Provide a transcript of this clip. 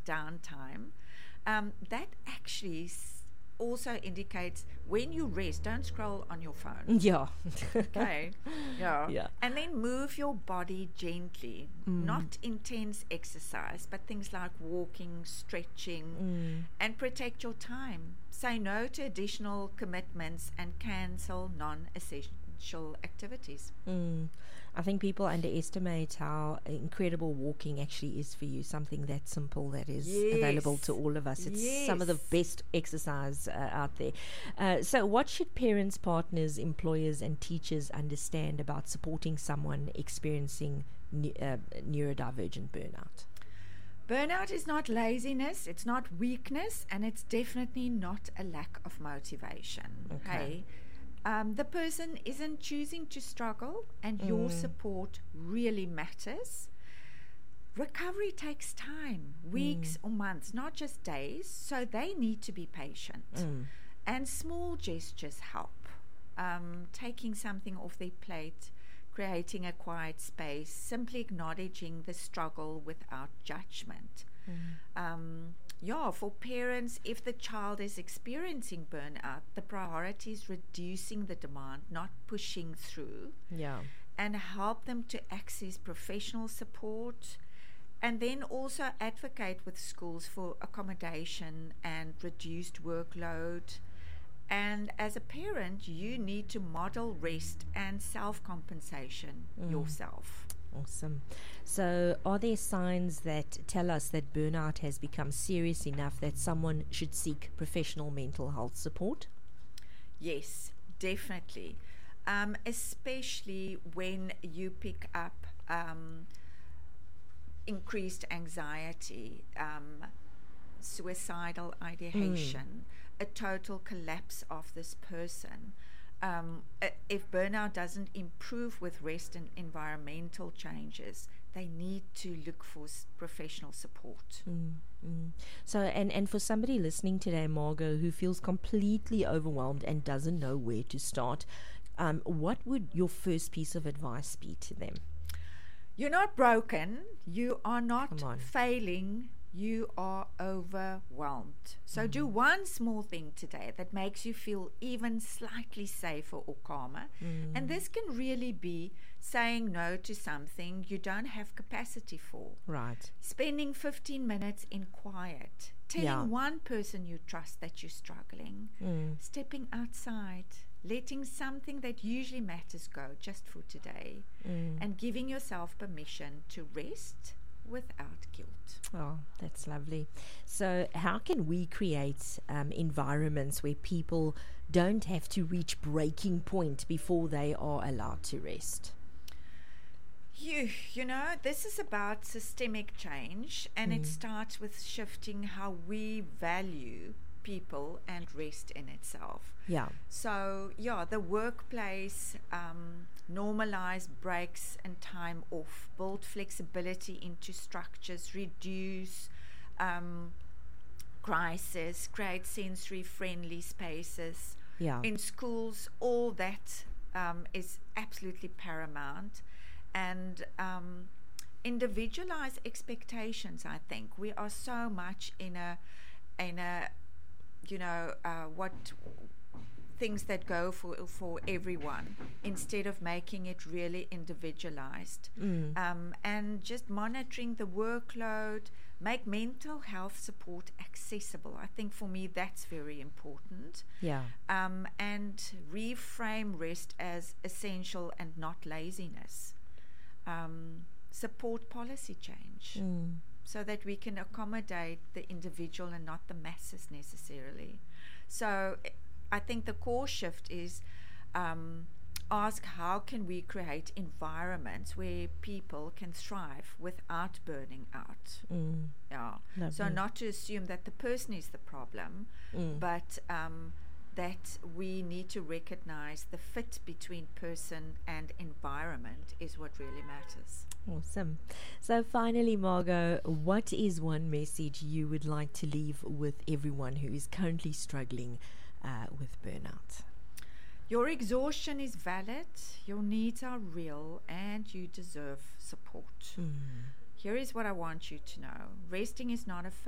downtime, that actually also indicates when you rest, don't scroll on your phone. Yeah. Okay. Yeah. Yeah. And then move your body gently, not intense exercise, but things like walking, stretching, and protect your time. Say no to additional commitments and cancel non-essential activities. I think people underestimate how incredible walking actually is for you. Something that simple that is available to all of us. It's some of the best exercise out there. So what should parents, partners, employers and teachers understand about supporting someone experiencing neurodivergent burnout? Burnout is not laziness, it's not weakness, and it's definitely not a lack of motivation. Okay. The person isn't choosing to struggle, and your support really matters. Recovery takes time, weeks or months, not just days, so they need to be patient. And small gestures help. Taking something off their plate, creating a quiet space, simply acknowledging the struggle without judgment. For parents, if the child is experiencing burnout, the priority is reducing the demand, not pushing through. And help them to access professional support, and then also advocate with schools for accommodation and reduced workload. And as a parent, you need to model rest and self-compensation yourself. Awesome. So are there signs that tell us that burnout has become serious enough that someone should seek professional mental health support? Yes, definitely. Especially when you pick up increased anxiety, suicidal ideation, a total collapse of this person. If burnout doesn't improve with rest and environmental changes, they need to look for professional support. So, and for somebody listening today, Margot, who feels completely overwhelmed and doesn't know where to start, what would your first piece of advice be to them? You're not broken. You are not failing. You are overwhelmed. So do one small thing today that makes you feel even slightly safer or calmer. And this can really be saying no to something you don't have capacity for. Right. Spending 15 minutes in quiet. Telling one person you trust that you're struggling. Stepping outside. Letting something that usually matters go just for today. And giving yourself permission to rest without guilt. Oh, that's lovely. So how can we create environments where people don't have to reach breaking point before they are allowed to rest? You know, this is about systemic change, and it starts with shifting how we value people and rest in itself. So the workplace, normalize breaks and time off, build flexibility into structures, reduce crisis, create sensory friendly spaces. In schools, all that is absolutely paramount. And individualize expectations. I think we are so much in a what things that go for everyone, instead of making it really individualized. And just monitoring the workload, make mental health support accessible. I think for me that's very important. And reframe rest as essential and not laziness. Support policy change so that we can accommodate the individual and not the masses necessarily. So I think the core shift is ask how can we create environments where people can thrive without burning out. So not to assume that the person is the problem, but that we need to recognize the fit between person and environment is what really matters. Awesome. So finally, Margot, what is one message you would like to leave with everyone who is currently struggling with burnout? Your exhaustion is valid, your needs are real, and you deserve support. Here is what I want you to know. Resting is not a